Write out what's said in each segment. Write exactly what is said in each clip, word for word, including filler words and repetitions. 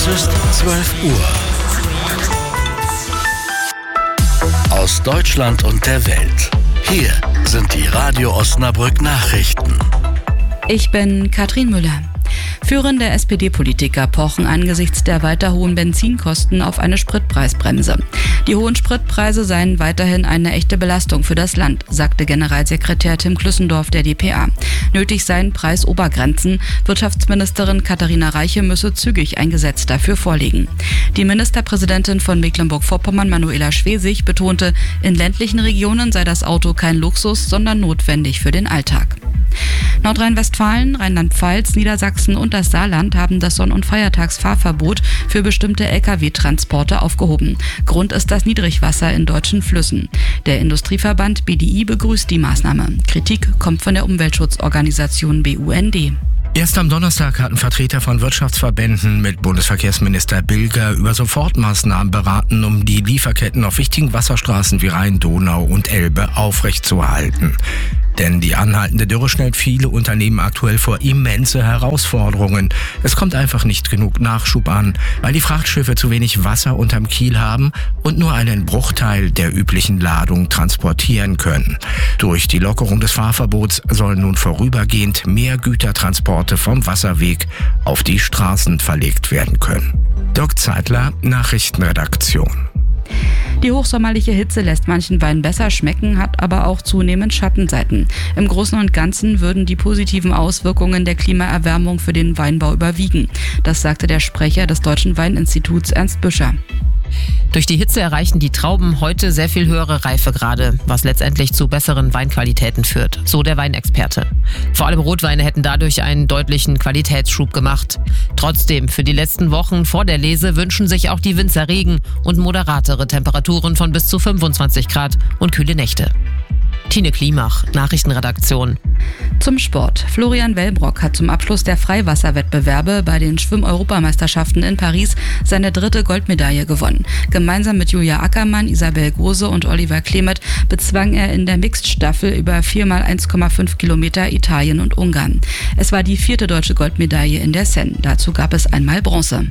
Es ist zwölf Uhr. Aus Deutschland und der Welt. Hier sind die Radio Osnabrück Nachrichten. Ich bin Katrin Müller. Führende S P D-Politiker pochen angesichts der weiter hohen Benzinkosten auf eine Spritpreisbremse. Die hohen Spritpreise seien weiterhin eine echte Belastung für das Land, sagte Generalsekretär Tim Klüssendorf der d p a. Nötig seien Preisobergrenzen. Wirtschaftsministerin Katharina Reiche müsse zügig ein Gesetz dafür vorlegen. Die Ministerpräsidentin von Mecklenburg-Vorpommern, Manuela Schwesig, betonte, in ländlichen Regionen sei das Auto kein Luxus, sondern notwendig für den Alltag. Nordrhein-Westfalen, Rheinland-Pfalz, Niedersachsen und das Saarland haben das Sonn- und Feiertagsfahrverbot für bestimmte L K W-Transporte aufgehoben. Grund ist das Niedrigwasser in deutschen Flüssen. Der Industrieverband B D I begrüßt die Maßnahme. Kritik kommt von der Umweltschutzorganisation B U N D. Erst am Donnerstag hatten Vertreter von Wirtschaftsverbänden mit Bundesverkehrsminister Bilger über Sofortmaßnahmen beraten, um die Lieferketten auf wichtigen Wasserstraßen wie Rhein, Donau und Elbe aufrechtzuerhalten. Denn die anhaltende Dürre stellt viele Unternehmen aktuell vor immense Herausforderungen. Es kommt einfach nicht genug Nachschub an, weil die Frachtschiffe zu wenig Wasser unterm Kiel haben und nur einen Bruchteil der üblichen Ladung transportieren können. Durch die Lockerung des Fahrverbots sollen nun vorübergehend mehr Gütertransporte vom Wasserweg auf die Straßen verlegt werden können. Dirk Zeitler, Nachrichtenredaktion. Die hochsommerliche Hitze lässt manchen Wein besser schmecken, hat aber auch zunehmend Schattenseiten. Im Großen und Ganzen würden die positiven Auswirkungen der Klimaerwärmung für den Weinbau überwiegen. Das sagte der Sprecher des Deutschen Weininstituts Ernst Büscher. Durch die Hitze erreichen die Trauben heute sehr viel höhere Reifegrade, was letztendlich zu besseren Weinqualitäten führt, so der Weinexperte. Vor allem Rotweine hätten dadurch einen deutlichen Qualitätsschub gemacht. Trotzdem, für die letzten Wochen vor der Lese wünschen sich auch die Winzer Regen und moderatere Temperaturen von bis zu fünfundzwanzig Grad und kühle Nächte. Tine Klimach, Nachrichtenredaktion. Zum Sport. Florian Wellbrock hat zum Abschluss der Freiwasserwettbewerbe bei den Schwimm-Europameisterschaften in Paris seine dritte Goldmedaille gewonnen. Gemeinsam mit Julia Ackermann, Isabel Gose und Oliver Klemet bezwang er in der Mixed-Staffel über vier mal eins Komma fünf Kilometer Italien und Ungarn. Es war die vierte deutsche Goldmedaille in der Seine. Dazu gab es einmal Bronze.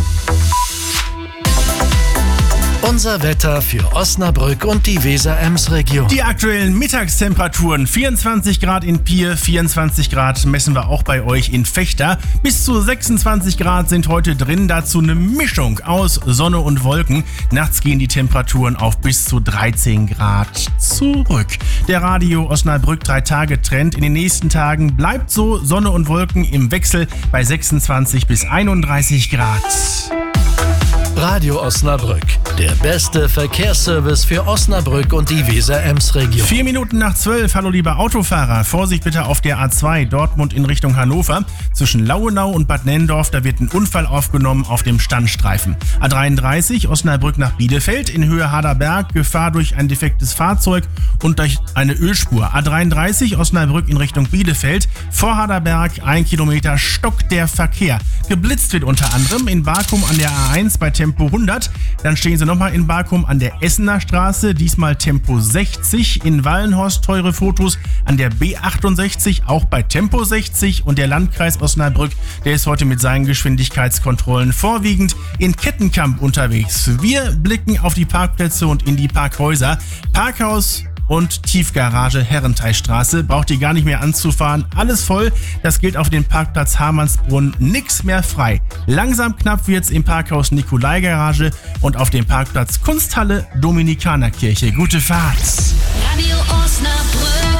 Unser Wetter für Osnabrück und die Weser-Ems-Region. Die aktuellen Mittagstemperaturen: vierundzwanzig Grad in Pier, vierundzwanzig Grad messen wir auch bei euch in Vechta. Bis zu sechsundzwanzig Grad sind heute drin, dazu eine Mischung aus Sonne und Wolken. Nachts gehen die Temperaturen auf bis zu dreizehn Grad zurück. Der Radio Osnabrück drei Tage Trend in den nächsten Tagen bleibt so: Sonne und Wolken im Wechsel bei sechsundzwanzig bis einunddreißig Grad. Radio Osnabrück, der beste Verkehrsservice für Osnabrück und die Weser-Ems-Region. Vier Minuten nach zwölf, hallo lieber Autofahrer. Vorsicht bitte auf der A zwei, Dortmund in Richtung Hannover. Zwischen Lauenau und Bad Nennendorf, da wird ein Unfall aufgenommen auf dem Standstreifen. A dreiunddreißig, Osnabrück nach Bielefeld, in Höhe Haderberg, Gefahr durch ein defektes Fahrzeug und durch eine Ölspur. A dreiunddreißig, Osnabrück in Richtung Bielefeld, vor Haderberg, ein Kilometer stockt der Verkehr. Geblitzt wird unter anderem in Barkum an der A eins bei Tempo hundert. Dann stehen sie nochmal in Barkum an der Essener Straße, diesmal Tempo sechzig. In Wallenhorst teure Fotos an der B achtundsechzig, auch bei Tempo sechzig. Und der Landkreis Osnabrück, der ist heute mit seinen Geschwindigkeitskontrollen vorwiegend in Kettenkamp unterwegs. Wir blicken auf die Parkplätze und in die Parkhäuser. Parkhaus und Tiefgarage Herrenteichstraße, braucht ihr gar nicht mehr anzufahren. Alles voll, das gilt auf dem Parkplatz Hamannsbrunn, nix mehr frei. Langsam knapp wird's im Parkhaus Nikolai-Garage und auf dem Parkplatz Kunsthalle Dominikanerkirche. Gute Fahrt! Radio Osnabrück.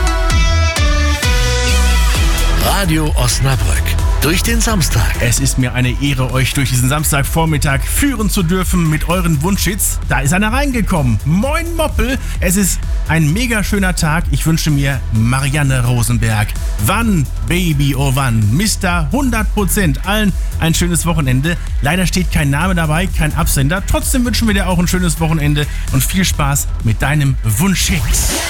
Radio Osnabrück. Durch den Samstag. Es ist mir eine Ehre, euch durch diesen Samstagvormittag führen zu dürfen mit euren Wunschhits. Da ist einer reingekommen. Moin Moppel. Es ist ein mega schöner Tag. Ich wünsche mir Marianne Rosenberg. Wann, Baby, oh wann. Mister hundert Prozent. Allen ein schönes Wochenende. Leider steht kein Name dabei, kein Absender. Trotzdem wünschen wir dir auch ein schönes Wochenende und viel Spaß mit deinem Wunschhit.